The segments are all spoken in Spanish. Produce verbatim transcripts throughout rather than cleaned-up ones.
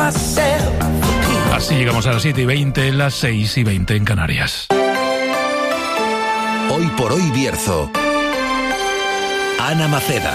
Así llegamos a las siete y veinte, las seis y veinte en Canarias. Hoy por hoy Bierzo. Ana Maceda.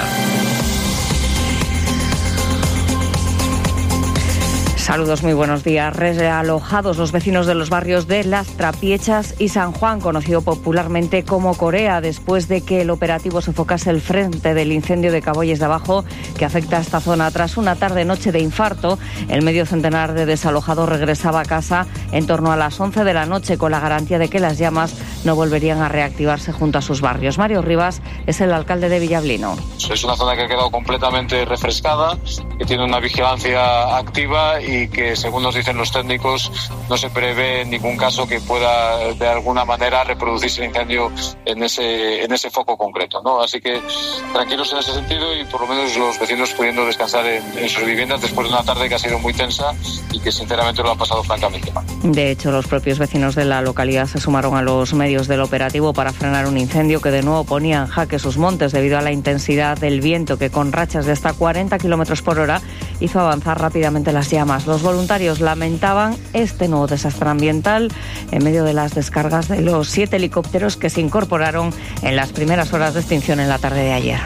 Saludos, muy buenos días. Realojados los vecinos de los barrios de Las Trapiechas y San Juan, conocido popularmente como Corea, después de que el operativo sofocase el frente del incendio de Caboyes de Abajo, que afecta a esta zona. Tras una tarde-noche de infarto, el medio centenar de desalojados regresaba a casa en torno a las once de la noche, con la garantía de que las llamas no volverían a reactivarse junto a sus barrios. Mario Rivas es el alcalde de Villablino. Es una zona que ha quedado completamente refrescada, que tiene una vigilancia activa y y que, según nos dicen los técnicos, no se prevé en ningún caso que pueda de alguna manera reproducirse el incendio en ese en ese foco concreto, ¿no? Así que tranquilos en ese sentido y por lo menos los vecinos pudiendo descansar en, en sus viviendas después de una tarde que ha sido muy tensa y que sinceramente lo ha pasado francamente mal. De hecho, los propios vecinos de la localidad se sumaron a los medios del operativo para frenar un incendio que de nuevo ponía en jaque sus montes debido a la intensidad del viento, que con rachas de hasta cuarenta kilómetros por hora hizo avanzar rápidamente las llamas. Los voluntarios lamentaban este nuevo desastre ambiental en medio de las descargas de los siete helicópteros que se incorporaron en las primeras horas de extinción en la tarde de ayer.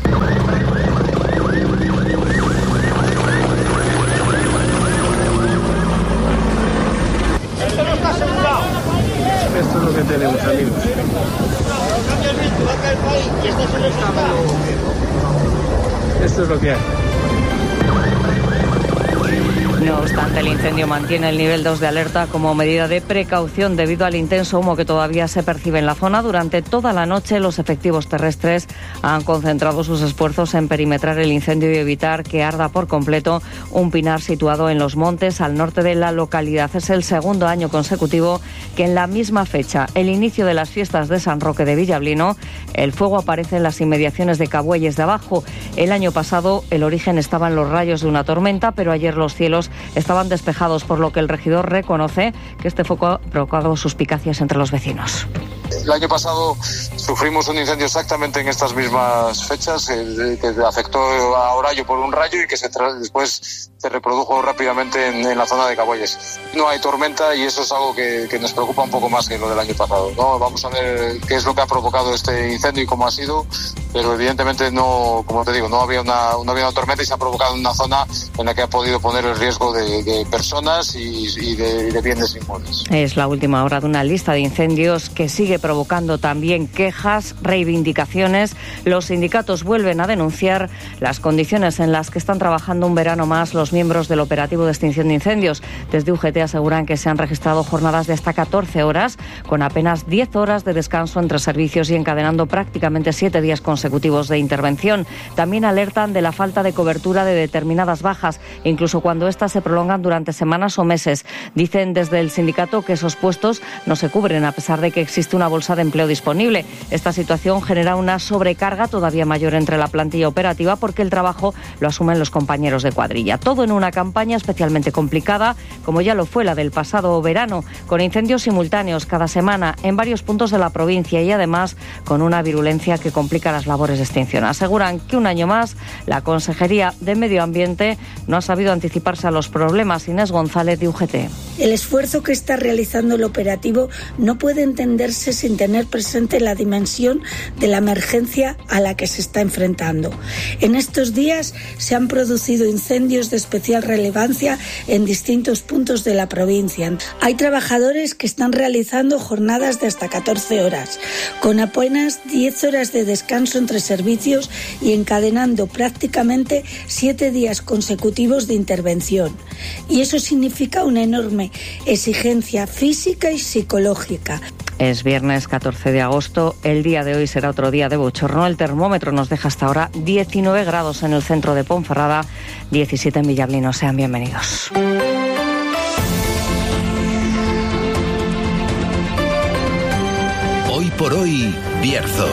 Esto es lo que tenemos, amigos. Esto es lo que hay. No obstante, el incendio mantiene el nivel dos de alerta como medida de precaución debido al intenso humo que todavía se percibe en la zona. Durante toda la noche, los efectivos terrestres han concentrado sus esfuerzos en perimetrar el incendio y evitar que arda por completo un pinar situado en los montes al norte de la localidad. Es el segundo año consecutivo que en la misma fecha, el inicio de las fiestas de San Roque de Villablino, el fuego aparece en las inmediaciones de Cabuelles de Abajo. El año pasado, el origen estaba en los rayos de una tormenta, pero ayer los cielos estaban despejados, por lo que el regidor reconoce que este foco ha provocado suspicacias entre los vecinos. El año pasado sufrimos un incendio exactamente en estas mismas fechas, eh, que afectó a Orallo por un rayo y que se tra- después se reprodujo rápidamente en, en la zona de Caboyes. No hay tormenta y eso es algo que, que nos preocupa un poco más que lo del año pasado, ¿no? Vamos a ver qué es lo que ha provocado este incendio y cómo ha sido, pero evidentemente no, como te digo, no había una, no había una tormenta y se ha provocado en una zona en la que ha podido poner el riesgo de, de personas y, y, de, y de bienes inmuebles. Es la última hora de una lista de incendios que sigue provocando también quejas, reivindicaciones. Los sindicatos vuelven a denunciar las condiciones en las que están trabajando un verano más los miembros del operativo de extinción de incendios. Desde U G T aseguran que se han registrado jornadas de hasta catorce horas, con apenas diez horas de descanso entre servicios y encadenando prácticamente siete días consecutivos de intervención. También alertan de la falta de cobertura de determinadas bajas, incluso cuando éstas se prolongan durante semanas o meses. Dicen desde el sindicato que esos puestos no se cubren a pesar de que existe una bolsa de empleo disponible. Esta situación genera una sobrecarga todavía mayor entre la plantilla operativa porque el trabajo lo asumen los compañeros de cuadrilla. Todo en una campaña especialmente complicada, como ya lo fue la del pasado verano, con incendios simultáneos cada semana en varios puntos de la provincia y además con una virulencia que complica las labores de extinción. Aseguran que un año más la Consejería de Medio Ambiente no ha sabido anticiparse a los problemas. Inés González, de U G T. El esfuerzo que está realizando el operativo no puede entenderse sin tener presente la dimensión de la emergencia a la que se está enfrentando. En estos días se han producido incendios de especial relevancia en distintos puntos de la provincia. Hay trabajadores que están realizando jornadas de hasta catorce horas, con apenas diez horas de descanso entre servicios y encadenando prácticamente siete días consecutivos de intervención. Y eso significa una enorme exigencia física y psicológica. Es viernes catorce de agosto, el día de hoy será otro día de bochorno. El termómetro nos deja hasta ahora diecinueve grados en el centro de Ponferrada, diecisiete en Villablino. Sean bienvenidos. Hoy por hoy, Bierzo.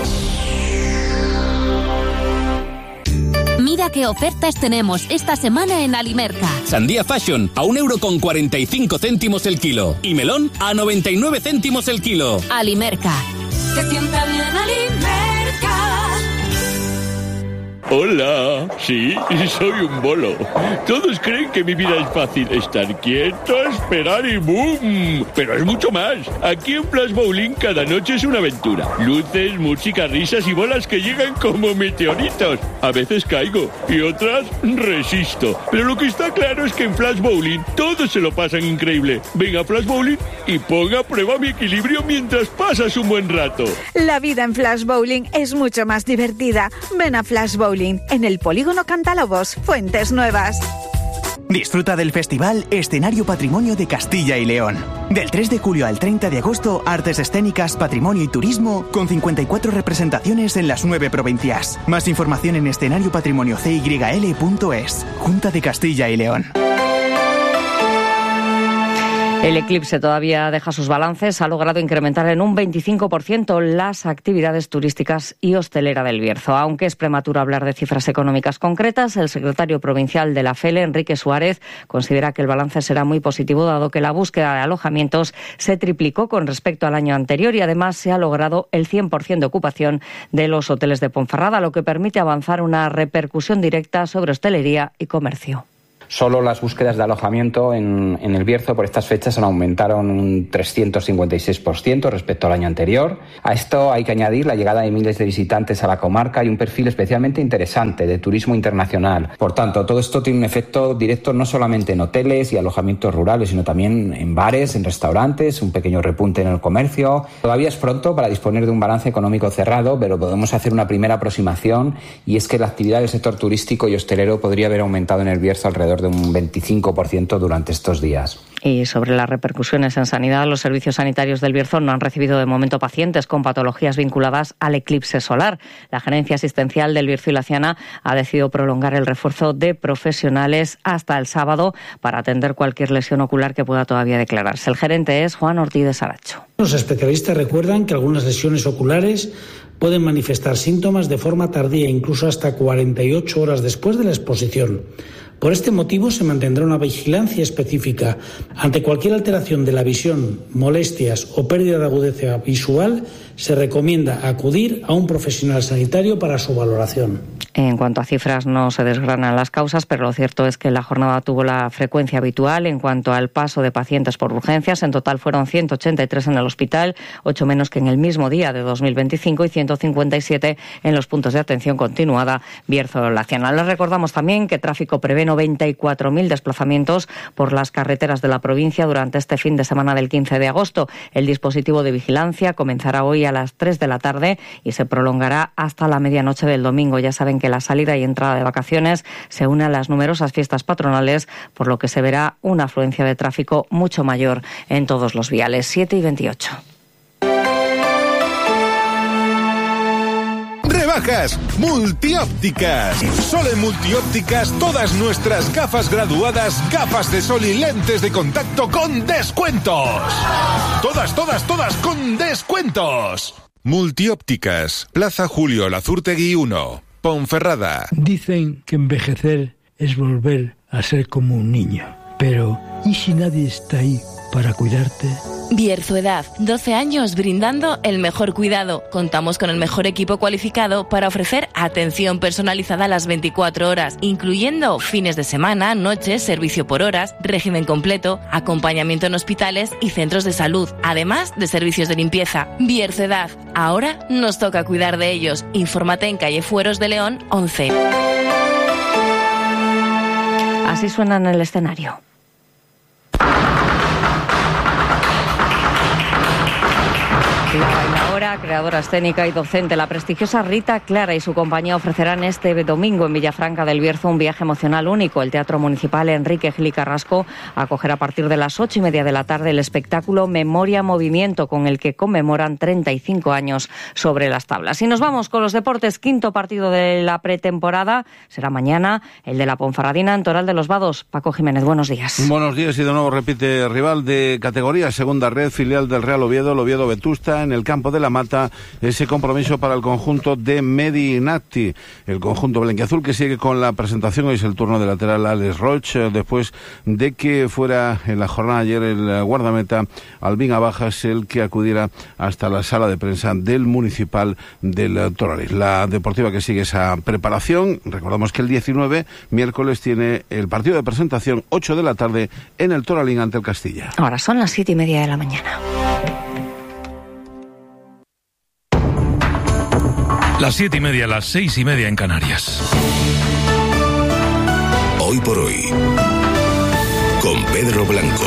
Mira qué ofertas tenemos esta semana en Alimerca. Sandía Fashion a un euro con cuarenta y cinco céntimos el kilo. Y melón a noventa y nueve céntimos el kilo. Alimerca. Se sienta bien Alimerca. Hola, sí, soy un bolo. Todos creen que mi vida es fácil. Estar quieto, esperar y ¡boom! Pero es mucho más. Aquí en Flash Bowling cada noche es una aventura. Luces, música, risas y bolas que llegan como meteoritos. A veces caigo y otras resisto. Pero lo que está claro es que en Flash Bowling todos se lo pasan increíble. Venga a Flash Bowling y ponga a prueba mi equilibrio mientras pasas un buen rato. La vida en Flash Bowling es mucho más divertida. Ven a Flash Bowling en el Polígono Cantalobos, Fuentes Nuevas. Disfruta del festival Escenario Patrimonio de Castilla y León. Del tres de julio al treinta de agosto, artes escénicas, patrimonio y turismo, con cincuenta y cuatro representaciones en las nueve provincias. Más información en escenario patrimonio c y l punto es. Junta de Castilla y León. El eclipse todavía deja sus balances. Ha logrado incrementar en un veinticinco por ciento las actividades turísticas y hostelera del Bierzo. Aunque es prematuro hablar de cifras económicas concretas, el secretario provincial de la F E L E, Enrique Suárez, considera que el balance será muy positivo, dado que la búsqueda de alojamientos se triplicó con respecto al año anterior y además se ha logrado el cien por ciento de ocupación de los hoteles de Ponferrada, lo que permite avanzar una repercusión directa sobre hostelería y comercio. Solo las búsquedas de alojamiento en, en el Bierzo por estas fechas aumentaron un trescientos cincuenta y seis por ciento respecto al año anterior. A esto hay que añadir la llegada de miles de visitantes a la comarca y un perfil especialmente interesante de turismo internacional. Por tanto, todo esto tiene un efecto directo no solamente en hoteles y alojamientos rurales, sino también en bares, en restaurantes, un pequeño repunte en el comercio. Todavía es pronto para disponer de un balance económico cerrado, pero podemos hacer una primera aproximación, y es que la actividad del sector turístico y hostelero podría haber aumentado en el Bierzo alrededor de un veinticinco por ciento durante estos días. Y sobre las repercusiones en sanidad, los servicios sanitarios del Bierzo no han recibido de momento pacientes con patologías vinculadas al eclipse solar. La gerencia asistencial del Bierzo y Laciana ha decidido prolongar el refuerzo de profesionales hasta el sábado para atender cualquier lesión ocular que pueda todavía declararse. El gerente es Juan Ortiz de Saracho. Los especialistas recuerdan que algunas lesiones oculares pueden manifestar síntomas de forma tardía, incluso hasta cuarenta y ocho horas después de la exposición. Por este motivo se mantendrá una vigilancia específica. Ante cualquier alteración de la visión, molestias o pérdida de agudeza visual, se recomienda acudir a un profesional sanitario para su valoración. En cuanto a cifras, no se desgranan las causas, pero lo cierto es que la jornada tuvo la frecuencia habitual en cuanto al paso de pacientes por urgencias. En total fueron ciento ochenta y tres en el hospital, ocho menos que en el mismo día de dos mil veinticinco y ciento cincuenta y siete en los puntos de atención continuada Bierzo-Laciana. Les recordamos también que tráfico prevé noventa y cuatro mil desplazamientos por las carreteras de la provincia durante este fin de semana del quince de agosto. El dispositivo de vigilancia comenzará hoy a las tres de la tarde y se prolongará hasta la medianoche del domingo. Ya saben que la salida y entrada de vacaciones se une a las numerosas fiestas patronales, por lo que se verá una afluencia de tráfico mucho mayor en todos los viales. siete y veintiocho. Rebajas multiópticas. Solo en multiópticas todas nuestras gafas graduadas, gafas de sol y lentes de contacto con descuentos. Todas, todas, todas con descuentos. Multiópticas, Plaza Julio Lazurtegui uno, Ponferrada. Dicen que envejecer es volver a ser como un niño, pero ¿y si nadie está ahí para cuidarte? Bierzoedad, doce años brindando el mejor cuidado. Contamos con el mejor equipo cualificado para ofrecer atención personalizada a las veinticuatro horas, incluyendo fines de semana, noches, servicio por horas, régimen completo, acompañamiento en hospitales y centros de salud, además de servicios de limpieza. Bierzoedad, ahora nos toca cuidar de ellos. Infórmate en calle Fueros de León once. Así suena en el escenario. La bailadora, creadora escénica y docente, la prestigiosa Rita Clara y su compañía ofrecerán este domingo en Villafranca del Bierzo un viaje emocional único. El Teatro Municipal Enrique Gil Carrasco acogerá a partir de las ocho y media de la tarde el espectáculo Memoria Movimiento, con el que conmemoran treinta y cinco años sobre las tablas. Y nos vamos con los deportes. Quinto partido de la pretemporada será mañana, el de la Ponferradina en Toral de los Vados. Paco Jiménez, buenos días. Buenos días, y de nuevo repite rival de categoría, segunda red, filial del Real Oviedo, el Oviedo Vetusta. ya en el campo de la Mata ese compromiso para el conjunto de Medinacti. El conjunto blanquiazul que sigue con la presentación. Hoy es el turno del lateral Alex Roch, después de que fuera en la jornada ayer el guardameta Albín Abajas el que acudiera hasta la sala de prensa del Municipal del Toralín. La Deportiva que sigue esa preparación. Recordamos que el diecinueve, miércoles, tiene el partido de presentación, ocho de la tarde, en el Toralín ante el Castilla. Ahora son las siete y media de la mañana. Las siete y media, las seis y media en Canarias. Hoy por hoy, con Pedro Blanco.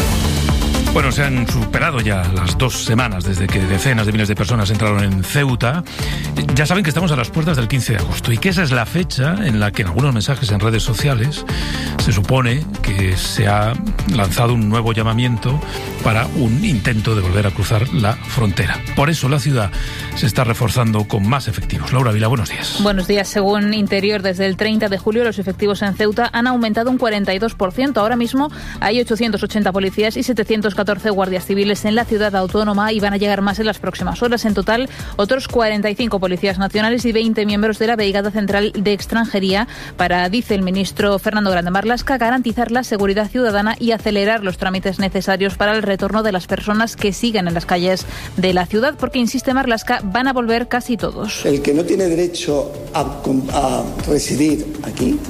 Bueno, se han superado ya las dos semanas desde que decenas de miles de personas entraron en Ceuta. Ya saben que estamos a las puertas del quince de agosto y que esa es la fecha en la que en algunos mensajes en redes sociales se supone que se ha lanzado un nuevo llamamiento para un intento de volver a cruzar la frontera. Por eso la ciudad se está reforzando con más efectivos. Laura Vila, buenos días. Buenos días. Según Interior, desde el treinta de julio los efectivos en Ceuta han aumentado un cuarenta y dos por ciento. Ahora mismo hay ochocientos ochenta policías y setecientos catorce guardias civiles en la ciudad autónoma y van a llegar más en las próximas horas. En total, otros cuarenta y cinco policías nacionales y veinte miembros de la Brigada Central de Extranjería para, dice el ministro Fernando Grande Marlaska, garantizar la seguridad ciudadana y acelerar los trámites necesarios para el retorno de las personas que siguen en las calles de la ciudad, porque, insiste Marlaska, van a volver casi todos. El que no tiene derecho a, a residir aquí,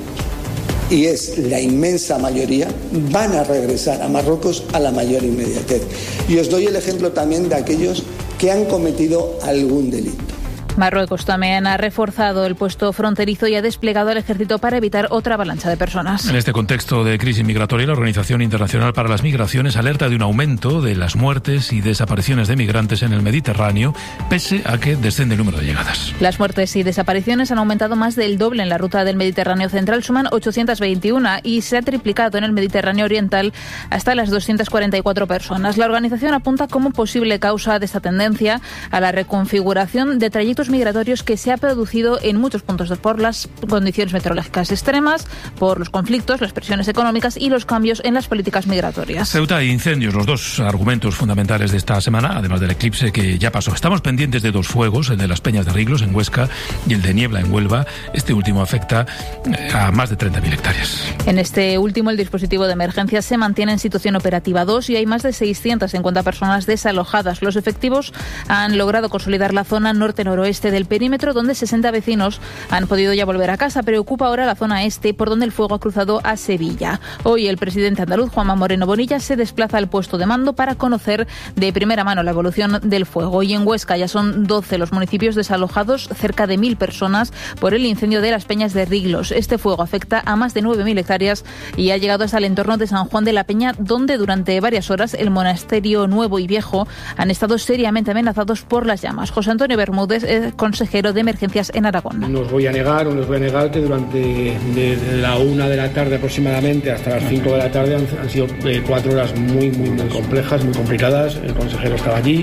y es la inmensa mayoría, van a regresar a Marruecos a la mayor inmediatez. Y os doy el ejemplo también de aquellos que han cometido algún delito. Marruecos también ha reforzado el puesto fronterizo y ha desplegado al ejército para evitar otra avalancha de personas. En este contexto de crisis migratoria, la Organización Internacional para las Migraciones alerta de un aumento de las muertes y desapariciones de migrantes en el Mediterráneo, pese a que desciende el número de llegadas. Las muertes y desapariciones han aumentado más del doble en la ruta del Mediterráneo central, suman ochocientos veintiuno y se ha triplicado en el Mediterráneo oriental hasta las doscientas cuarenta y cuatro personas. La organización apunta como posible causa de esta tendencia a la reconfiguración de trayectos migratorios que se ha producido en muchos puntos por las condiciones meteorológicas extremas, por los conflictos, las presiones económicas y los cambios en las políticas migratorias. Ceuta e incendios, los dos argumentos fundamentales de esta semana, además del eclipse que ya pasó. Estamos pendientes de dos fuegos, el de las Peñas de Riglos en Huesca y el de Niebla en Huelva. Este último afecta a más de treinta mil hectáreas. En este último, el dispositivo de emergencia se mantiene en situación operativa dos y hay más de seiscientas cincuenta personas desalojadas. Los efectivos han logrado consolidar la zona norte-noroeste del perímetro, donde sesenta vecinos han podido ya volver a casa. Preocupa ahora la zona este, por donde el fuego ha cruzado a Sevilla. Hoy el presidente andaluz, Juanma Moreno Bonilla, se desplaza al puesto de mando para conocer de primera mano la evolución del fuego. Y en Huesca ya son doce los municipios desalojados, cerca de mil personas, por el incendio de las Peñas de Riglos. Este fuego afecta a más de nueve mil hectáreas y ha llegado hasta el entorno de San Juan de la Peña, donde durante varias horas el monasterio nuevo y viejo han estado seriamente amenazados por las llamas. José Antonio Bermúdez es consejero de emergencias en Aragón. No os voy a negar, o no os voy a negar que durante de, de la una de la tarde aproximadamente hasta las cinco de la tarde han, han sido eh, cuatro horas muy, muy, muy complejas, muy complicadas. El consejero estaba allí,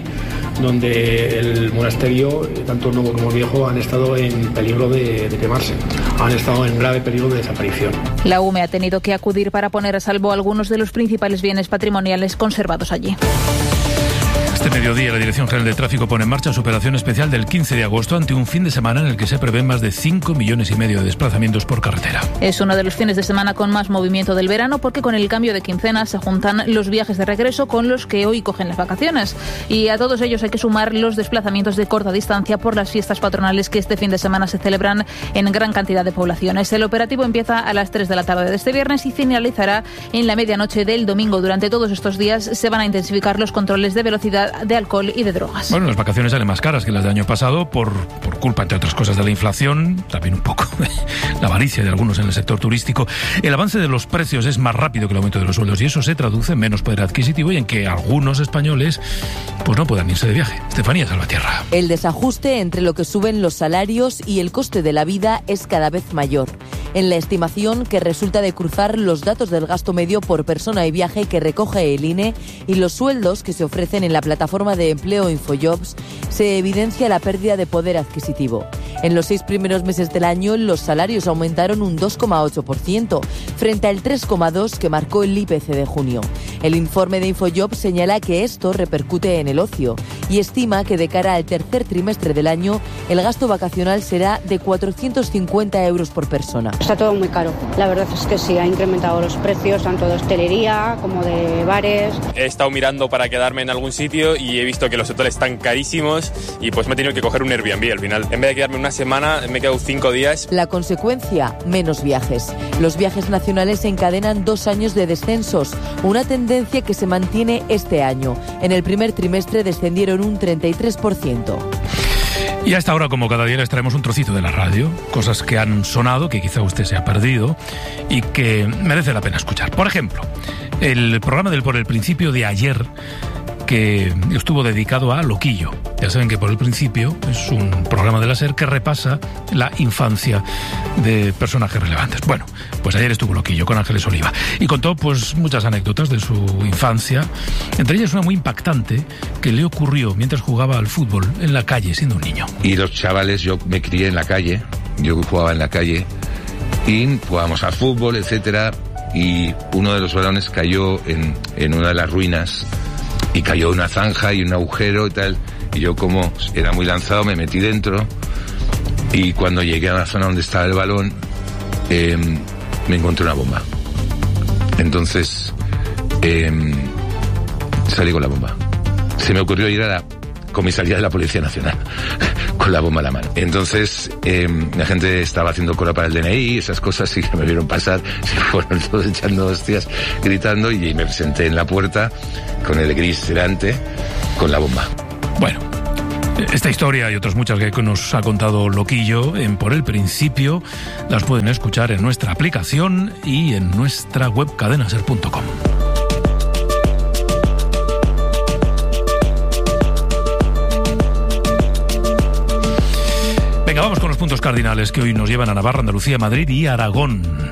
donde el monasterio, tanto el nuevo como el viejo, han estado en peligro de, de quemarse. Han estado en grave peligro de desaparición. La U M E ha tenido que acudir para poner a salvo algunos de los principales bienes patrimoniales conservados allí. Este mediodía la Dirección General de Tráfico pone en marcha su operación especial del quince de agosto ante un fin de semana en el que se prevén más de cinco millones y medio de desplazamientos por carretera. Es uno de los fines de semana con más movimiento del verano porque con el cambio de quincena se juntan los viajes de regreso con los que hoy cogen las vacaciones. Y a todos ellos hay que sumar los desplazamientos de corta distancia por las fiestas patronales que este fin de semana se celebran en gran cantidad de poblaciones. El operativo empieza a las tres de la tarde de este viernes y finalizará en la medianoche del domingo. Durante todos estos días se van a intensificar los controles de velocidad, de alcohol y de drogas. Bueno, las vacaciones salen más caras que las del año pasado por, por culpa, entre otras cosas, de la inflación, también un poco de la avaricia de algunos en el sector turístico. El avance de los precios es más rápido que el aumento de los sueldos y eso se traduce en menos poder adquisitivo y en que algunos españoles pues no puedan irse de viaje. Estefanía Salvatierra. El desajuste entre lo que suben los salarios y el coste de la vida es cada vez mayor. En la estimación que resulta de cruzar los datos del gasto medio por persona y viaje que recoge el I N E y los sueldos que se ofrecen en la plataforma de empleo InfoJobs, se evidencia la pérdida de poder adquisitivo. En los seis primeros meses del año, los salarios aumentaron un dos coma ocho por ciento, frente al tres coma dos por ciento que marcó el I P C de junio. El informe de Infojob señala que esto repercute en el ocio y estima que de cara al tercer trimestre del año el gasto vacacional será de cuatrocientos cincuenta euros por persona. Está todo muy caro. La verdad es que sí, ha incrementado los precios tanto de hostelería como de bares. He estado mirando para quedarme en algún sitio y he visto que los hoteles están carísimos y pues me he tenido que coger un Airbnb al final. En vez de quedarme una semana, me he quedado cinco días. La consecuencia, menos viajes. Los viajes nacionales encadenan dos años de descensos, una tendencia que se mantiene este año. En el primer trimestre descendieron un treinta y tres por ciento. Y a esta hora, como cada día, les traemos un trocito de la radio, cosas que han sonado, que quizá usted se ha perdido y que merece la pena escuchar. Por ejemplo, el programa del Por el Principio de ayer, que estuvo dedicado a Loquillo. Ya saben que Por el Principio es un programa de la SER que repasa la infancia de personajes relevantes. Bueno, pues ayer estuvo Loquillo con Ángeles Oliva y contó pues muchas anécdotas de su infancia, entre ellas una muy impactante que le ocurrió mientras jugaba al fútbol en la calle siendo un niño. Y los chavales, yo me crié en la calle, yo jugaba en la calle y jugábamos al fútbol, etcétera, y uno de los balones cayó en, en una de las ruinas y cayó una zanja y un agujero y tal, y yo, como era muy lanzado, me metí dentro y cuando llegué a la zona donde estaba el balón eh, me encontré una bomba. Entonces eh, salí con la bomba. Se me ocurrió ir a la comisaría de la Policía Nacional con la bomba en la mano. Entonces eh, la gente estaba haciendo cola para el D N I y esas cosas, y que me vieron pasar, se fueron todos echando hostias, gritando, y me presenté en la puerta con el gris delante, con la bomba. Bueno, esta historia y otras muchas que nos ha contado Loquillo en Por el Principio las pueden escuchar en nuestra aplicación y en nuestra web cadenaser punto com. Venga, vamos con los puntos cardinales que hoy nos llevan a Navarra, Andalucía, Madrid y Aragón.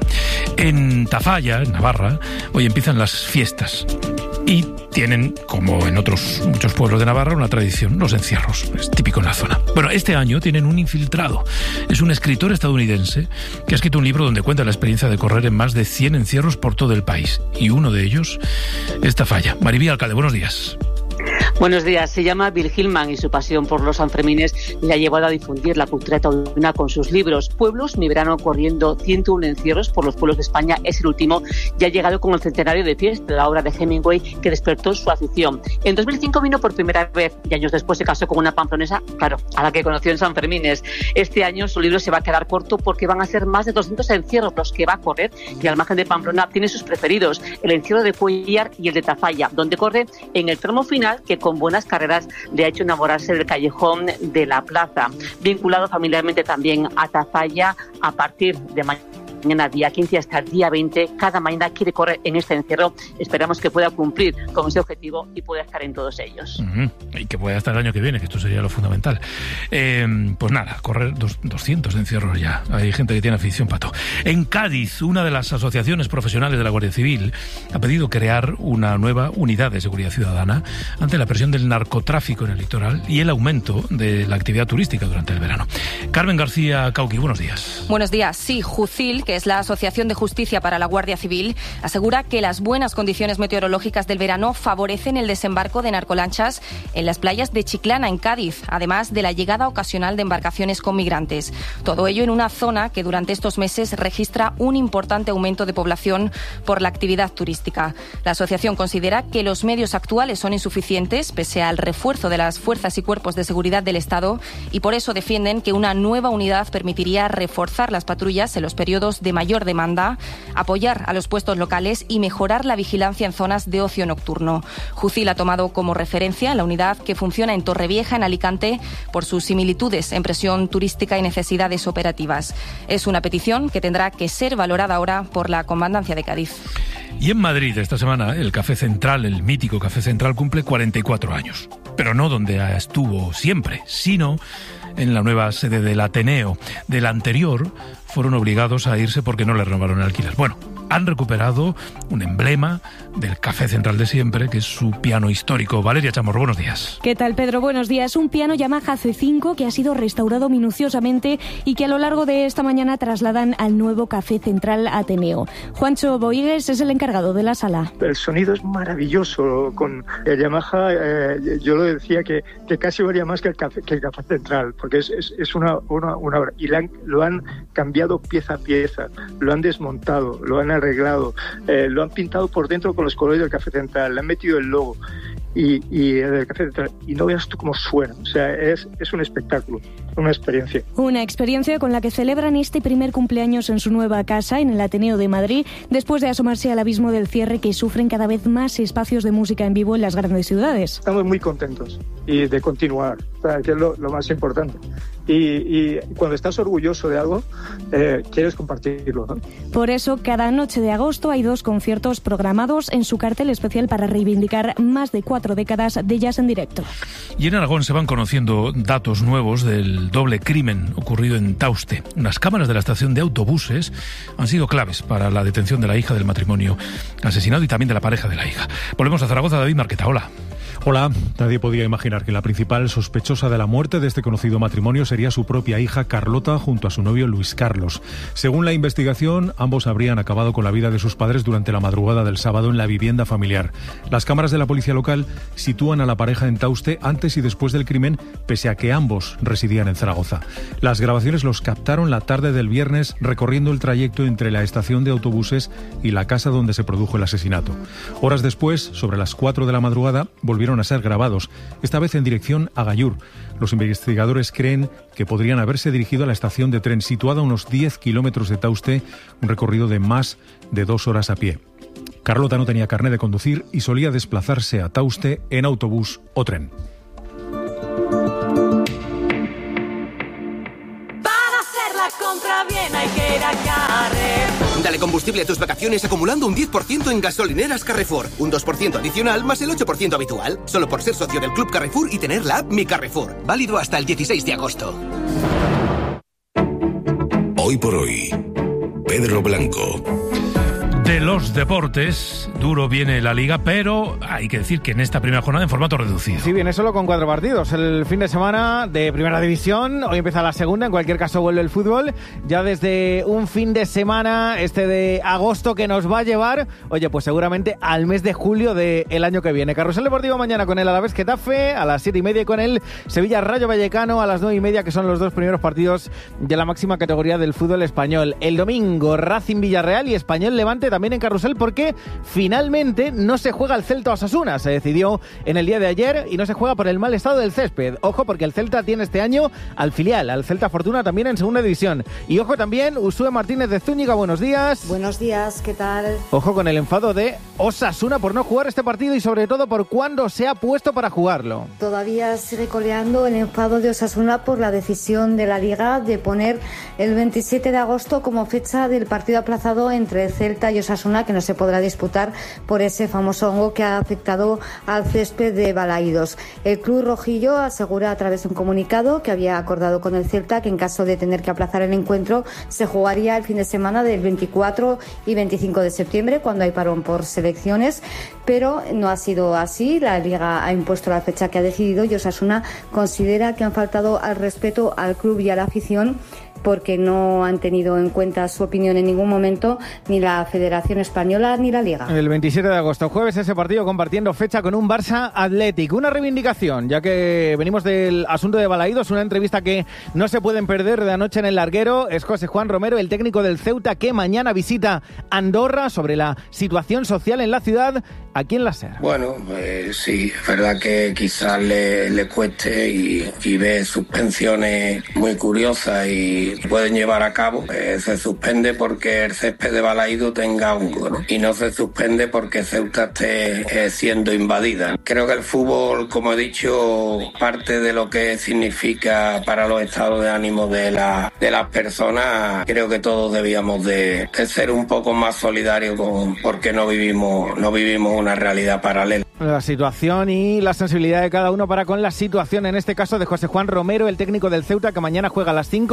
En Tafalla, en Navarra, hoy empiezan las fiestas. Y tienen, como en otros muchos pueblos de Navarra, una tradición, los encierros. Es típico en la zona. Bueno, este año tienen un infiltrado. Es un escritor estadounidense que ha escrito un libro donde cuenta la experiencia de correr en más de cien encierros por todo el país. Y uno de ellos es Tafalla. Maribí Alcalde, buenos días. Buenos días. Se llama Bill Hillman y su pasión por los Sanfermines le ha llevado a difundir la cultura taurina con sus libros. Pueblos, mi verano corriendo ciento uno encierros por los pueblos de España es el último y ha llegado con el centenario de fiesta, la obra de Hemingway que despertó su afición. En dos mil cinco vino por primera vez y años después se casó con una pamplonesa, claro, a la que conoció en Sanfermines. Este año su libro se va a quedar corto porque van a ser más de doscientos encierros los que va a correr, y al margen de Pamplona tiene sus preferidos, el encierro de Cuellar y el de Tafalla, donde corre en el tramo final que con buenas carreras le ha hecho enamorarse del callejón de la plaza. Vinculado familiarmente también a Tafalla, a partir de mañana, día quince, hasta el día veinte, cada mañana quiere correr en este encierro. Esperamos que pueda cumplir con ese objetivo y pueda estar en todos ellos. Uh-huh. Y que pueda estar el año que viene, que esto sería lo fundamental. Eh, pues nada, correr dos, doscientos encierros ya. Hay gente que tiene afición, Pato. En Cádiz, una de las asociaciones profesionales de la Guardia Civil ha pedido crear una nueva unidad de seguridad ciudadana ante la presión del narcotráfico en el litoral y el aumento de la actividad turística durante el verano. Carmen García Cauqui, buenos días. Buenos días. Sí, Jucil, que es la Asociación de Justicia para la Guardia Civil, asegura que las buenas condiciones meteorológicas del verano favorecen el desembarco de narcolanchas en las playas de Chiclana, en Cádiz, además de la llegada ocasional de embarcaciones con migrantes. Todo ello en una zona que durante estos meses registra un importante aumento de población por la actividad turística. La asociación considera que los medios actuales son insuficientes, pese al refuerzo de las fuerzas y cuerpos de seguridad del Estado, y por eso defienden que una nueva unidad permitiría reforzar las patrullas en los periodos de mayor demanda, apoyar a los puestos locales y mejorar la vigilancia en zonas de ocio nocturno. Jucil ha tomado como referencia la unidad que funciona en Torrevieja, en Alicante, por sus similitudes en presión turística y necesidades operativas. Es una petición que tendrá que ser valorada ahora por la Comandancia de Cádiz. Y en Madrid, esta semana, el Café Central, el mítico Café Central, cumple cuarenta y cuatro años. Pero no donde estuvo siempre, sino en la nueva sede del Ateneo. Del anterior fueron obligados a irse porque no le renovaron el alquiler. Bueno, han recuperado un emblema del Café Central de siempre, que es su piano histórico. Valeria Chamorro, buenos días. ¿Qué tal, Pedro? Buenos días. Un piano Yamaha C cinco que ha sido restaurado minuciosamente y que a lo largo de esta mañana trasladan al nuevo Café Central Ateneo. Juancho Boigues es el encargado de la sala. El sonido es maravilloso. Con el Yamaha, eh, yo lo decía que, que casi valía más que el Café, que el Café Central, porque es, es, es una, una, una obra. Y han, lo han cambiado pieza a pieza, lo han desmontado, lo han arreglado, eh, lo han pintado por dentro con los colores del Café Central, le han metido el logo y, y el Café Central, y no veas tú cómo suena. O sea, es, es un espectáculo, una experiencia. Una experiencia con la que celebran este primer cumpleaños en su nueva casa, en el Ateneo de Madrid, después de asomarse al abismo del cierre que sufren cada vez más espacios de música en vivo en las grandes ciudades. Estamos muy contentos y de continuar, o sea, que es lo, lo más importante. Y, y cuando estás orgulloso de algo, eh, quieres compartirlo, ¿no? Por eso, cada noche de agosto hay dos conciertos programados en su cartel especial para reivindicar más de cuatro décadas de jazz en directo. Y en Aragón se van conociendo datos nuevos del doble crimen ocurrido en Tauste. Unas cámaras de la estación de autobuses han sido claves para la detención de la hija del matrimonio asesinado y también de la pareja de la hija. Volvemos a Zaragoza. David Marqueta, hola. Hola, nadie podía imaginar que la principal sospechosa de la muerte de este conocido matrimonio sería su propia hija Carlota junto a su novio Luis Carlos. Según la investigación, ambos habrían acabado con la vida de sus padres durante la madrugada del sábado en la vivienda familiar. Las cámaras de la policía local sitúan a la pareja en Tauste antes y después del crimen, pese a que ambos residían en Zaragoza. Las grabaciones los captaron la tarde del viernes recorriendo el trayecto entre la estación de autobuses y la casa donde se produjo el asesinato. Horas después, sobre las cuatro de la madrugada, volvieron a ser grabados, esta vez en dirección a Gallur. Los investigadores creen que podrían haberse dirigido a la estación de tren situada a unos diez kilómetros de Tauste, un recorrido de más de dos horas a pie. Carlota no tenía carné de conducir y solía desplazarse a Tauste en autobús o tren. Para hacer la compra bien hay que ir a Carrefour. Dale combustible a tus vacaciones acumulando un diez por ciento en gasolineras Carrefour. Un dos por ciento adicional más el ocho por ciento habitual. Solo por ser socio del Club Carrefour y tener la app Mi Carrefour. Válido hasta el dieciséis de agosto. Hoy por hoy, Pedro Blanco. De los deportes, duro viene la Liga, pero hay que decir que en esta primera jornada en formato reducido. Sí, viene solo con cuatro partidos. El fin de semana de Primera División, hoy empieza la segunda, en cualquier caso vuelve el fútbol. Ya desde un fin de semana, este de agosto, que nos va a llevar, oye, pues seguramente al mes de julio del año que viene. Carrusel Deportivo mañana con el Alavés Getafe, a las siete y media, y con el Sevilla Rayo Vallecano a las nueve y media, que son los dos primeros partidos de la máxima categoría del fútbol español. El domingo, Racing Villarreal y Español Levante, también en Carrusel, porque finalmente no se juega el Celta Osasuna. Se decidió en el día de ayer y no se juega por el mal estado del césped. Ojo, porque el Celta tiene este año al filial, al Celta Fortuna, también en segunda división. Y ojo también, Usue Martínez de Zúñiga, buenos días. Buenos días, ¿qué tal? Ojo con el enfado de Osasuna por no jugar este partido y sobre todo por cuándo se ha puesto para jugarlo. Todavía sigue coleando el enfado de Osasuna por la decisión de la Liga de poner el veintisiete de agosto como fecha del partido aplazado entre Celta y Osasuna, que no se podrá disputar por ese famoso hongo que ha afectado al césped de Balaídos. El club rojillo asegura a través de un comunicado que había acordado con el Celta que en caso de tener que aplazar el encuentro se jugaría el fin de semana del veinticuatro y veinticinco de septiembre, cuando hay parón por selecciones, pero no ha sido así. La Liga ha impuesto la fecha que ha decidido y Osasuna considera que han faltado al respeto al club y a la afición, porque no han tenido en cuenta su opinión en ningún momento ni la Federación Española ni la Liga. El veintisiete de agosto, jueves, ese partido compartiendo fecha con un Barça Athletic. Una reivindicación, ya que venimos del asunto de Balaídos, una entrevista que no se pueden perder de anoche en el Larguero. Es José Juan Romero, el técnico del Ceuta, que mañana visita Andorra, sobre la situación social en la ciudad, aquí en la SER. Bueno, pues sí, es verdad que quizás le, le cueste y, y ve suspensiones muy curiosas y pueden llevar a cabo. Eh, se suspende porque el césped de Balaído tenga hongo, ¿no? Y no se suspende porque Ceuta esté eh, siendo invadida. Creo que el fútbol, como he dicho, parte de lo que significa para los estados de ánimo de, la, de las personas. Creo que todos debíamos de, de ser un poco más solidarios con, porque no vivimos, no vivimos una realidad paralela. La situación y la sensibilidad de cada uno para con la situación, en este caso de José Juan Romero, el técnico del Ceuta, que mañana juega a las cinco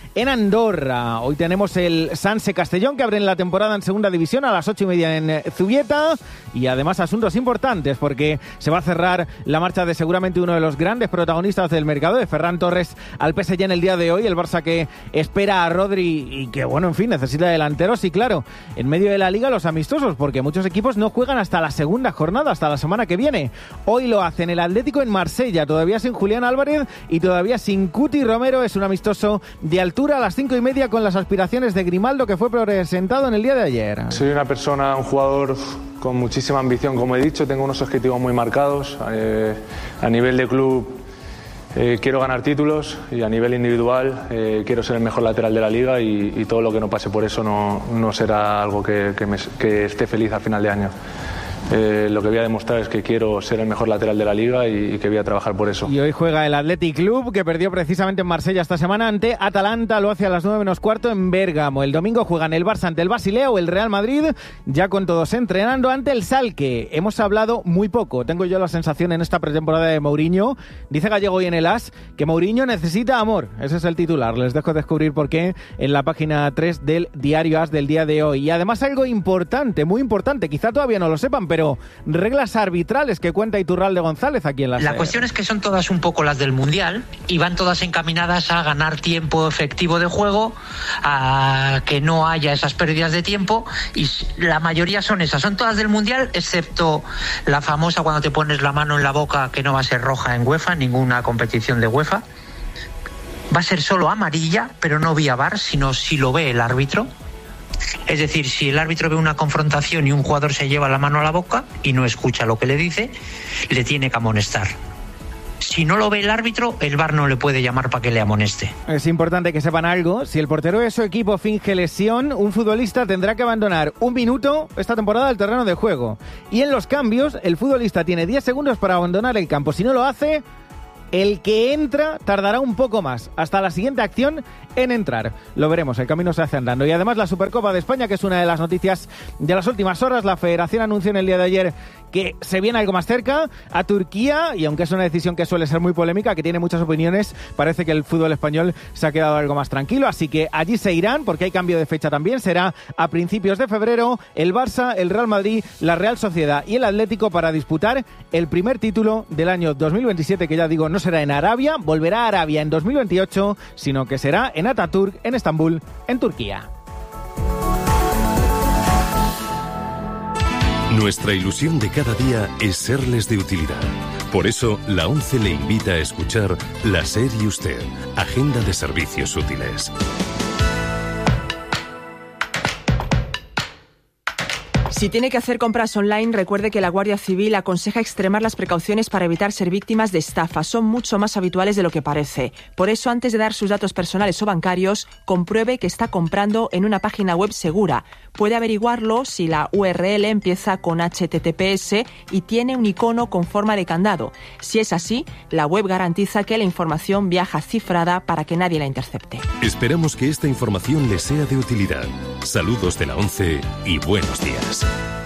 en Andorra. Hoy tenemos el Sanse Castellón, que abre la temporada en segunda división a las ocho y media en Zubieta, y además asuntos importantes porque se va a cerrar la marcha de seguramente uno de los grandes protagonistas del mercado, de Ferran Torres al P S G en el día de hoy. El Barça que espera a Rodri y que, bueno, en fin, necesita delanteros, y claro, en medio de la liga los amistosos, porque muchos equipos no juegan hasta la segunda jornada, hasta la semana que viene. Hoy lo hacen el Atlético en Marsella, todavía sin Julián Álvarez y todavía sin Cuti Romero. Es un amistoso de altura a las cinco y media con las aspiraciones de Grimaldo, que fue presentado en el día de ayer. Soy una persona, un jugador con muchísima ambición, como he dicho, tengo unos objetivos muy marcados. Eh, a nivel de club eh, quiero ganar títulos, y a nivel individual eh, quiero ser el mejor lateral de la liga, y, y todo lo que no pase por eso no, no será algo que, que, me, que esté feliz al final de año. Eh, lo que voy a demostrar es que quiero ser el mejor lateral de la liga y, y que voy a trabajar por eso. Y hoy juega el Athletic Club, que perdió precisamente en Marsella esta semana ante Atalanta, lo hace a las nueve menos cuarto en Bérgamo. El domingo juegan el Barça ante el Basilea o el Real Madrid, ya con todos entrenando ante el Schalke. Hemos hablado muy poco, tengo yo la sensación en esta pretemporada de Mourinho. Dice Gallego hoy en el As que Mourinho necesita amor, ese es el titular. Les dejo descubrir por qué en la página tres del diario As del día de hoy. Y además algo importante, muy importante, quizá todavía no lo sepan, pero pero reglas arbitrales que cuenta Iturralde González aquí en la La SER. Cuestión es que son todas un poco las del Mundial y van todas encaminadas a ganar tiempo efectivo de juego, a que no haya esas pérdidas de tiempo, y la mayoría son esas, son todas del Mundial, excepto la famosa cuando te pones la mano en la boca, que no va a ser roja en UEFA, ninguna competición de UEFA. Va a ser solo amarilla, pero no vía V A R, sino si lo ve el árbitro. Es decir, si el árbitro ve una confrontación y un jugador se lleva la mano a la boca y no escucha lo que le dice, le tiene que amonestar. Si no lo ve el árbitro, el V A R no le puede llamar para que le amoneste. Es importante que sepan algo. Si el portero de su equipo finge lesión, un futbolista tendrá que abandonar un minuto esta temporada el terreno de juego. Y en los cambios, el futbolista tiene diez segundos para abandonar el campo. Si no lo hace, el que entra tardará un poco más, hasta la siguiente acción en entrar. Lo veremos, el camino se hace andando. Y además la Supercopa de España, que es una de las noticias de las últimas horas. La Federación anunció en el día de ayer que se viene algo más cerca, a Turquía, y aunque es una decisión que suele ser muy polémica, que tiene muchas opiniones, parece que el fútbol español se ha quedado algo más tranquilo, así que allí se irán, porque hay cambio de fecha también. Será a principios de febrero el Barça, el Real Madrid, la Real Sociedad y el Atlético para disputar el primer título del año dos mil veintisiete, que ya digo, no será en Arabia, volverá a Arabia en dos mil veintiocho, sino que será en Ataturk, en Estambul, en Turquía. Nuestra ilusión de cada día es serles de utilidad. Por eso, la ONCE le invita a escuchar La SER y Usted, Agenda de Servicios Útiles. Si tiene que hacer compras online, recuerde que la Guardia Civil aconseja extremar las precauciones para evitar ser víctimas de estafas. Son mucho más habituales de lo que parece. Por eso, antes de dar sus datos personales o bancarios, compruebe que está comprando en una página web segura. Puede averiguarlo si la U R L empieza con H T T P S y tiene un icono con forma de candado. Si es así, la web garantiza que la información viaja cifrada para que nadie la intercepte. Esperamos que esta información le sea de utilidad. Saludos de la ONCE y buenos días.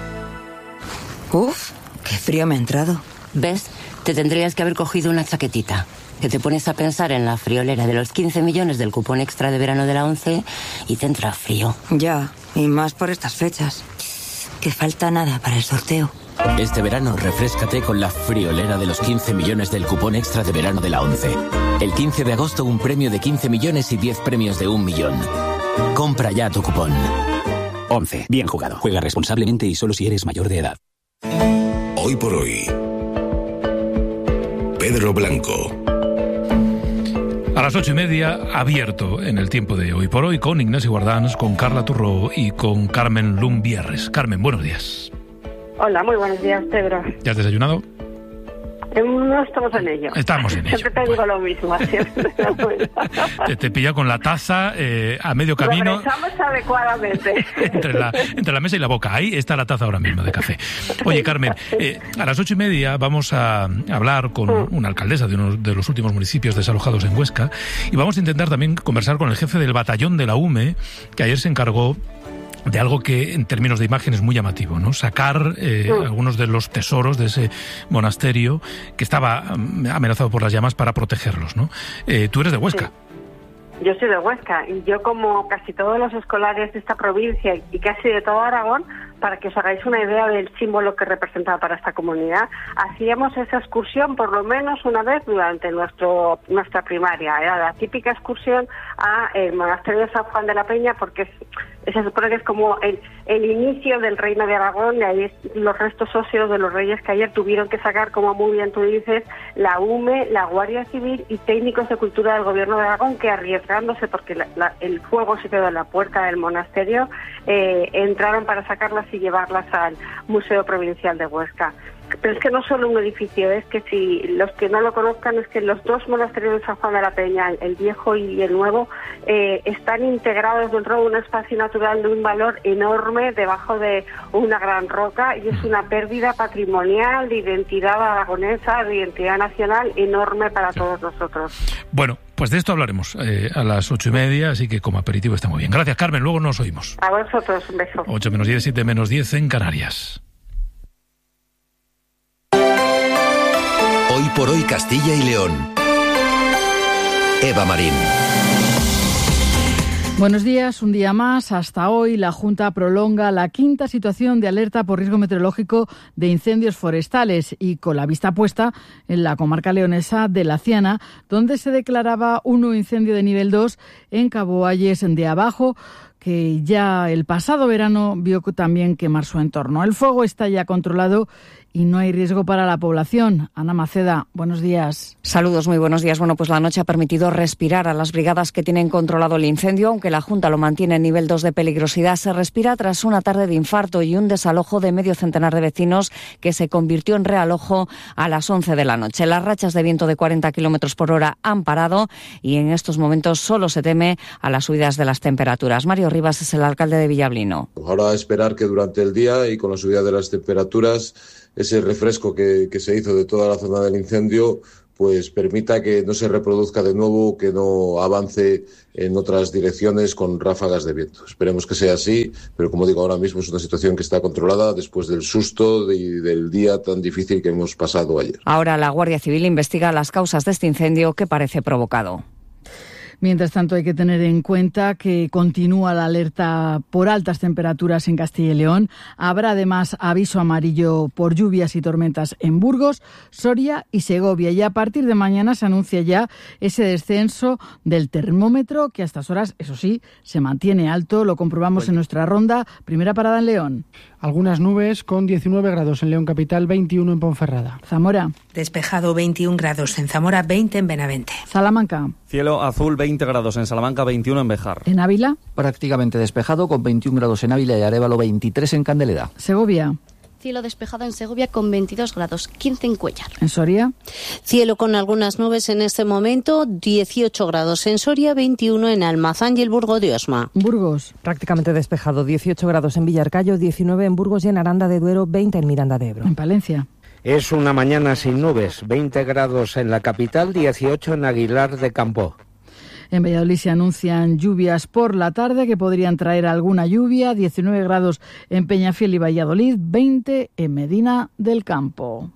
Uf, qué frío me ha entrado. ¿Ves? Te tendrías que haber cogido una chaquetita. Que te pones a pensar en la friolera de los quince millones del cupón extra de verano de la ONCE y te entra frío. Ya, y más por estas fechas. Que falta nada para el sorteo. Este verano refréscate con la friolera de los quince millones del cupón extra de verano de la ONCE. El quince de agosto un premio de quince millones y diez premios de un millón. Compra ya tu cupón. ONCE. Bien jugado. Juega responsablemente y solo si eres mayor de edad. Hoy por hoy, Pedro Blanco. A las ocho y media, abierto en el tiempo de Hoy por Hoy, con Ignacio Guardans, con Carla Turró y con Carmen Lumbierres. Carmen, buenos días. Hola, muy buenos días, Pedro. ¿Ya has desayunado? No estamos en ello. Estamos en ello. Siempre te digo lo mismo. Siempre te, te pilla con la taza eh, a medio camino. Lo pensamos adecuadamente. entre, la, entre la mesa y la boca. Ahí está la taza ahora mismo de café. Oye, Carmen, eh, a las ocho y media vamos a hablar con una alcaldesa de uno de los últimos municipios desalojados en Huesca, y vamos a intentar también conversar con el jefe del batallón de la U M E, que ayer se encargó de algo que en términos de imagen es muy llamativo, ¿no? Sacar eh, mm. algunos de los tesoros de ese monasterio que estaba amenazado por las llamas para protegerlos, ¿no? Eh, tú eres de Huesca. Yo soy de Huesca y yo, como casi todos los escolares de esta provincia y casi de todo Aragón, para que os hagáis una idea del símbolo que representaba para esta comunidad, hacíamos esa excursión por lo menos una vez durante nuestro nuestra primaria. Era la típica excursión a el monasterio de San Juan de la Peña, porque es, se supone que es como el, el inicio del reino de Aragón, y ahí es los restos óseos de los reyes que ayer tuvieron que sacar, como muy bien tú dices, la U M E, la Guardia Civil y técnicos de cultura del gobierno de Aragón, que arriesgándose porque la, la, el fuego se quedó en la puerta del monasterio, eh, entraron para sacarlas y llevarlas al Museo Provincial de Huesca. Pero es que no solo un edificio, es que si los que no lo conozcan, es que los dos monasterios de San Juan de la Peña, el viejo y el nuevo, eh, están integrados dentro de un espacio natural de un valor enorme debajo de una gran roca, y es una pérdida patrimonial, de identidad aragonesa, de identidad nacional enorme para todos nosotros. Bueno, pues de esto hablaremos eh, a las ocho y media, así que como aperitivo está muy bien. Gracias, Carmen, luego nos oímos. A vosotros, un beso. ocho menos diez, siete menos diez en Canarias. Hoy por hoy Castilla y León. Eva Marín. Buenos días, un día más. Hasta hoy la Junta prolonga la quinta situación de alerta por riesgo meteorológico de incendios forestales, y con la vista puesta en la comarca leonesa de La Ciana, donde se declaraba un nuevo incendio de nivel dos en Cabo Ayes de Abajo, que ya el pasado verano vio también quemar su entorno. El fuego está ya controlado y no hay riesgo para la población. Ana Maceda, buenos días. Saludos, muy buenos días. Bueno, pues la noche ha permitido respirar a las brigadas que tienen controlado el incendio, aunque la Junta lo mantiene en nivel dos de peligrosidad. Se respira tras una tarde de infarto y un desalojo de medio centenar de vecinos que se convirtió en realojo a las once de la noche. Las rachas de viento de cuarenta kilómetros por hora han parado y en estos momentos solo se teme a las subidas de las temperaturas. Mario Rivas es el alcalde de Villablino. Ahora a esperar que durante el día y con la subida de las temperaturas, ese refresco que, que se hizo de toda la zona del incendio, pues permita que no se reproduzca de nuevo, que no avance en otras direcciones con ráfagas de viento. Esperemos que sea así, pero como digo, ahora mismo es una situación que está controlada después del susto y del día tan difícil que hemos pasado ayer. Ahora la Guardia Civil investiga las causas de este incendio que parece provocado. Mientras tanto, hay que tener en cuenta que continúa la alerta por altas temperaturas en Castilla y León. Habrá además aviso amarillo por lluvias y tormentas en Burgos, Soria y Segovia. Y a partir de mañana se anuncia ya ese descenso del termómetro, que a estas horas, eso sí, se mantiene alto. Lo comprobamos Oye. en nuestra ronda. Primera parada en León. Algunas nubes con diecinueve grados en León Capital, veintiuno en Ponferrada. Zamora. Despejado, veintiún grados en Zamora, veinte en Benavente. Salamanca. Cielo azul, veinte grados en Salamanca, veintiuno en Béjar. ¿En Ávila? Prácticamente despejado, con veintiún grados en Ávila y Arévalo, veintitrés en Candeleda. Segovia. Cielo despejado en Segovia con veintidós grados, quince en Cuéllar. ¿En Soria? Cielo con algunas nubes en este momento, dieciocho grados en Soria, veintiuno en Almazán y el Burgo de Osma. Burgos. Prácticamente despejado, dieciocho grados en Villarcayo, diecinueve en Burgos y en Aranda de Duero, veinte en Miranda de Ebro. ¿En Palencia? Es una mañana sin nubes, veinte grados en la capital, dieciocho en Aguilar de Campoo. En Valladolid se anuncian lluvias por la tarde que podrían traer alguna lluvia. diecinueve grados en Peñafiel y Valladolid, veinte en Medina del Campo.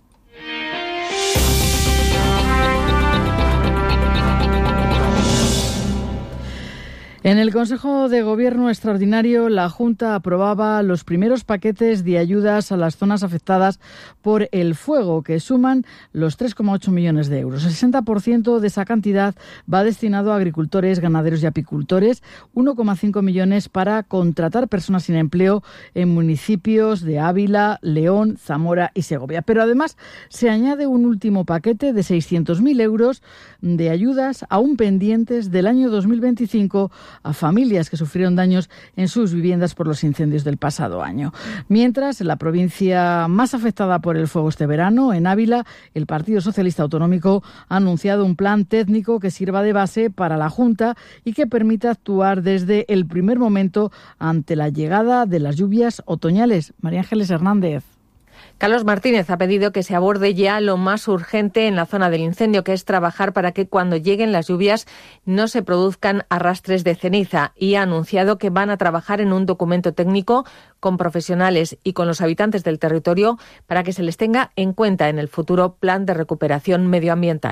En el Consejo de Gobierno Extraordinario, la Junta aprobaba los primeros paquetes de ayudas a las zonas afectadas por el fuego, que suman los tres coma ocho millones de euros. El sesenta por ciento de esa cantidad va destinado a agricultores, ganaderos y apicultores, uno coma cinco millones para contratar personas sin empleo en municipios de Ávila, León, Zamora y Segovia. Pero además se añade un último paquete de seiscientos mil euros de ayudas aún pendientes del año dos mil veinticinco a familias que sufrieron daños en sus viviendas por los incendios del pasado año. Mientras, en la provincia más afectada por el fuego este verano, en Ávila, el Partido Socialista Autonómico ha anunciado un plan técnico que sirva de base para la Junta y que permita actuar desde el primer momento ante la llegada de las lluvias otoñales. María Ángeles Hernández. Carlos Martínez ha pedido que se aborde ya lo más urgente en la zona del incendio, que es trabajar para que cuando lleguen las lluvias no se produzcan arrastres de ceniza, y ha anunciado que van a trabajar en un documento técnico con profesionales y con los habitantes del territorio para que se les tenga en cuenta en el futuro plan de recuperación medioambiental.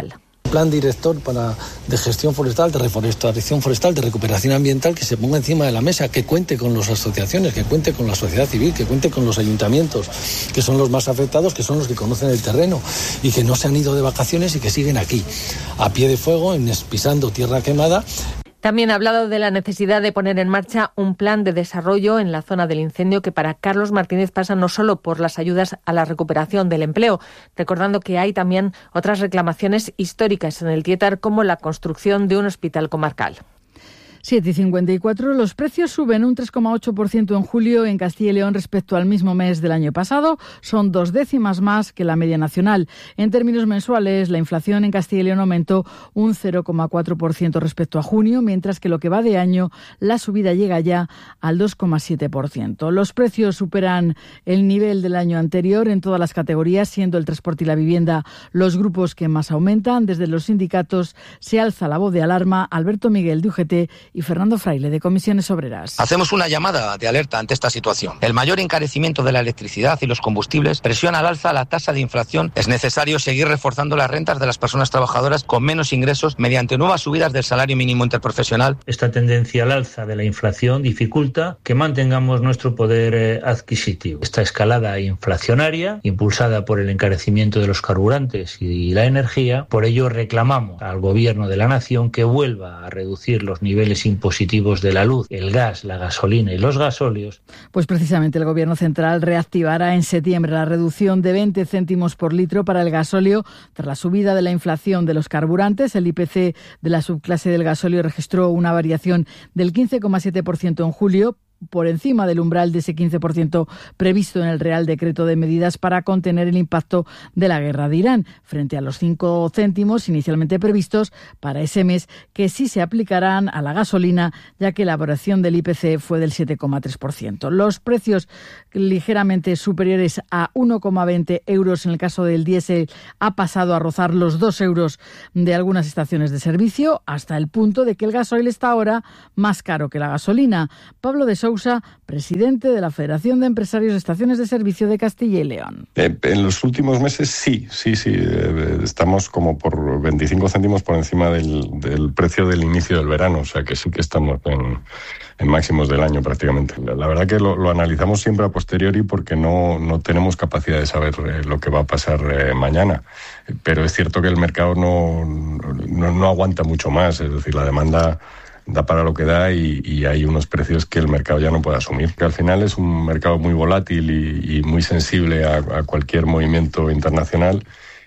plan director para, de gestión forestal, de reforestación forestal, de recuperación ambiental, que se ponga encima de la mesa, que cuente con las asociaciones, que cuente con la sociedad civil, que cuente con los ayuntamientos, que son los más afectados, que son los que conocen el terreno y que no se han ido de vacaciones y que siguen aquí, a pie de fuego, en, pisando tierra quemada. También ha hablado de la necesidad de poner en marcha un plan de desarrollo en la zona del incendio que para Carlos Martínez pasa no solo por las ayudas a la recuperación del empleo, recordando que hay también otras reclamaciones históricas en el Tietar, como la construcción de un hospital comarcal. siete y cincuenta y cuatro. Los precios suben un tres coma ocho por ciento en julio en Castilla y León respecto al mismo mes del año pasado. Son dos décimas más que la media nacional. En términos mensuales, la inflación en Castilla y León aumentó un cero coma cuatro por ciento respecto a junio, mientras que lo que va de año, la subida llega ya al dos coma siete por ciento. Los precios superan el nivel del año anterior en todas las categorías, siendo el transporte y la vivienda los grupos que más aumentan. Desde los sindicatos se alza la voz de alarma. Alberto Miguel, de U G T, y Fernando Fraile, de Comisiones Obreras. Hacemos una llamada de alerta ante esta situación. El mayor encarecimiento de la electricidad y los combustibles presiona al alza la tasa de inflación. Es necesario seguir reforzando las rentas de las personas trabajadoras con menos ingresos mediante nuevas subidas del salario mínimo interprofesional. Esta tendencia al alza de la inflación dificulta que mantengamos nuestro poder eh, adquisitivo. Esta escalada inflacionaria, impulsada por el encarecimiento de los carburantes y la energía, por ello reclamamos al Gobierno de la Nación que vuelva a reducir los niveles impositivos de la luz, el gas, la gasolina y los gasóleos. Pues precisamente el Gobierno central reactivará en septiembre la reducción de veinte céntimos por litro para el gasóleo tras la subida de la inflación de los carburantes. El I P C de la subclase del gasóleo registró una variación del quince coma siete por ciento en julio, por encima del umbral de ese quince por ciento previsto en el Real Decreto de Medidas para contener el impacto de la guerra de Irán, frente a los cinco céntimos inicialmente previstos para ese mes, que sí se aplicarán a la gasolina, ya que la variación del I P C fue del siete coma tres por ciento. Los precios ligeramente superiores a uno coma veinte euros en el caso del diésel ha pasado a rozar los dos euros de algunas estaciones de servicio, hasta el punto de que el gasoil está ahora más caro que la gasolina. Pablo de Sousa, presidente de la Federación de Empresarios de Estaciones de Servicio de Castilla y León. Eh, en los últimos meses sí, sí, sí. Eh, estamos como por veinticinco céntimos por encima del, del precio del inicio del verano, o sea que sí que estamos en, en máximos del año prácticamente. La, la verdad que lo, lo analizamos siempre a posteriori porque no, no tenemos capacidad de saber eh, lo que va a pasar eh, mañana. Pero es cierto que el mercado no, no, no aguanta mucho más, es decir, la demanda da para lo que da y, y hay unos precios que el mercado ya no puede asumir. Que al final es un mercado muy volátil y, y muy sensible a, a cualquier movimiento internacional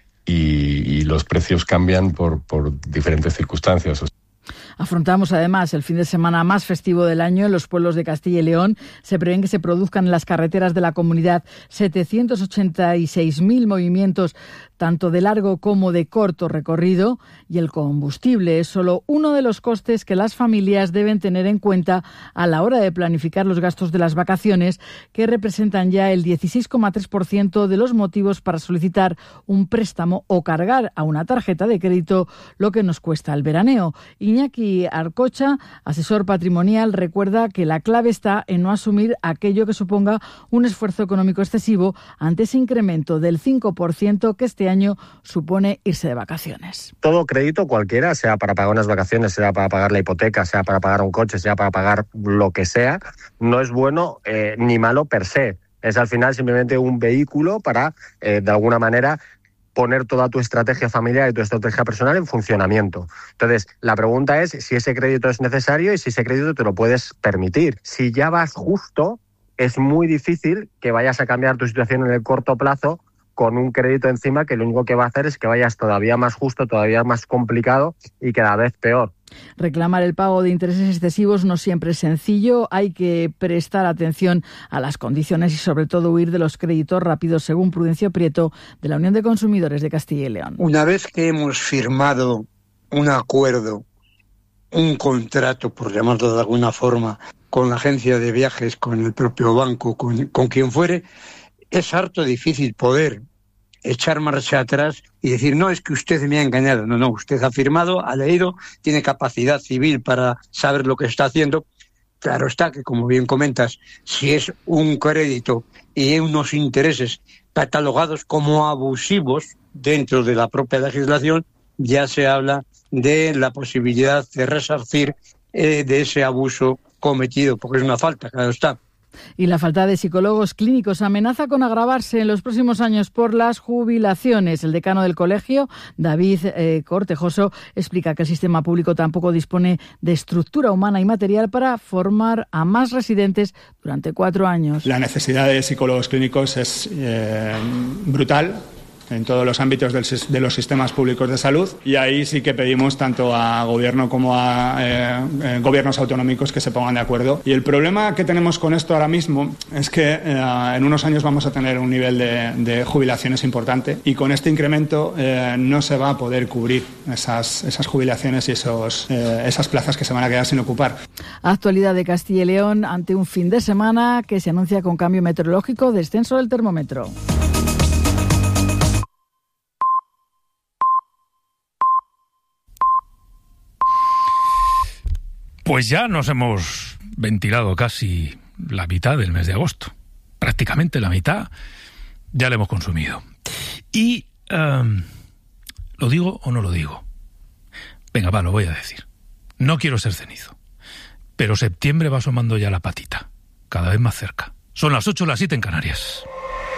y, y los precios cambian por, por diferentes circunstancias. Afrontamos además el fin de semana más festivo del año en los pueblos de Castilla y León. Se prevén que se produzcan en las carreteras de la comunidad setecientos ochenta y seis mil movimientos, tanto de largo como de corto recorrido, y el combustible es solo uno de los costes que las familias deben tener en cuenta a la hora de planificar los gastos de las vacaciones, que representan ya el dieciséis coma tres por ciento de los motivos para solicitar un préstamo o cargar a una tarjeta de crédito lo que nos cuesta el veraneo. Iñaki Arcocha, asesor patrimonial, recuerda que la clave está en no asumir aquello que suponga un esfuerzo económico excesivo ante ese incremento del cinco por ciento que este año supone irse de vacaciones. Todo crédito cualquiera, sea para pagar unas vacaciones, sea para pagar la hipoteca, sea para pagar un coche, sea para pagar lo que sea, no es bueno eh, ni malo per se. Es al final simplemente un vehículo para, eh, de alguna manera, poner toda tu estrategia familiar y tu estrategia personal en funcionamiento. Entonces, la pregunta es si ese crédito es necesario y si ese crédito te lo puedes permitir. Si ya vas justo, es muy difícil que vayas a cambiar tu situación en el corto plazo con un crédito encima que lo único que va a hacer es que vayas todavía más justo, todavía más complicado y cada vez peor. Reclamar el pago de intereses excesivos no siempre es sencillo. Hay que prestar atención a las condiciones y sobre todo huir de los créditos rápidos, según Prudencio Prieto, de la Unión de Consumidores de Castilla y León. Una vez que hemos firmado un acuerdo, un contrato, por llamarlo de alguna forma, con la agencia de viajes, con el propio banco, con, con quien fuere, es harto difícil poder echar marcha atrás y decir, no, es que usted me ha engañado. No, no, usted ha firmado, ha leído, tiene capacidad civil para saber lo que está haciendo. Claro está que, como bien comentas, si es un crédito y unos intereses catalogados como abusivos dentro de la propia legislación, ya se habla de la posibilidad de resarcir eh, de ese abuso cometido, porque es una falta, claro está. Y la falta de psicólogos clínicos amenaza con agravarse en los próximos años por las jubilaciones. El decano del colegio, David eh, Cortejoso, explica que el sistema público tampoco dispone de estructura humana y material para formar a más residentes durante cuatro años. La necesidad de psicólogos clínicos es eh, brutal en todos los ámbitos del, de los sistemas públicos de salud, y ahí sí que pedimos tanto a gobierno como a eh, eh, gobiernos autonómicos que se pongan de acuerdo. Y el problema que tenemos con esto ahora mismo es que eh, en unos años vamos a tener un nivel de, de jubilaciones importante, y con este incremento eh, no se va a poder cubrir esas, esas jubilaciones y esos, eh, esas plazas que se van a quedar sin ocupar. Actualidad de Castilla y León ante un fin de semana que se anuncia con cambio meteorológico, descenso del termómetro. Pues ya nos hemos ventilado casi la mitad del mes de agosto. Prácticamente la mitad ya la hemos consumido. Y, um, ¿lo digo o no lo digo? Venga, va, lo voy a decir. No quiero ser cenizo, pero septiembre va asomando ya la patita, cada vez más cerca. Son las ocho, las siete en Canarias.